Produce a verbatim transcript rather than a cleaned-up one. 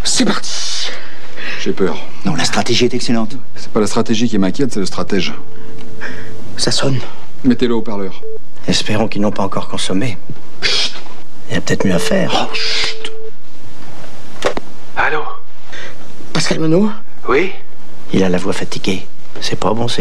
C'est parti. J'ai peur. Non, la stratégie est excellente. C'est pas la stratégie qui m'inquiète, c'est le stratège. Ça sonne. Mettez-le au haut-parleur. Espérons qu'ils n'ont pas encore consommé. Chut. Il y a peut-être mieux à faire. Oh, chut. Allô? Pascal Menot? Oui? Il a la voix fatiguée. C'est pas bon, c'est